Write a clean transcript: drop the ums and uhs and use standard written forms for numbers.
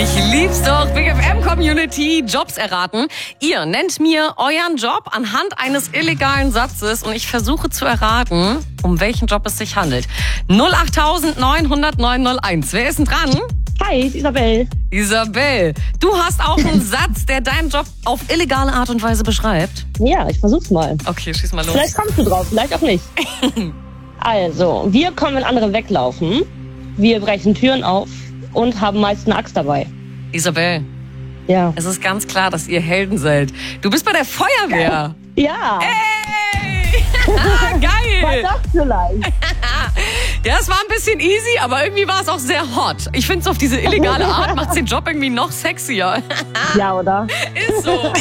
Ich lieb's doch. Big FM Community, Jobs erraten. Ihr nennt mir euren Job anhand eines illegalen Satzes und ich versuche zu erraten, um welchen Job es sich handelt. 08900 901. Wer ist denn dran? Hi, Isabel. Isabel, du hast auch einen Satz, der deinen Job auf illegale Art und Weise beschreibt. Ja, ich versuch's mal. Okay, schieß mal los. Vielleicht kommst du drauf, vielleicht auch nicht. Also, wir kommen, wenn andere weglaufen. Wir brechen Türen auf und haben meist eine Axt dabei. Isabel, Ja. es ist ganz klar, dass ihr Helden seid. Du bist bei der Feuerwehr. Ja. Hey! Was Geil! das vielleicht? Ja, es war ein bisschen easy, aber irgendwie war es auch sehr hot. Ich finde es auf diese illegale Art macht den Job irgendwie noch sexier. Ja, oder? Ist so.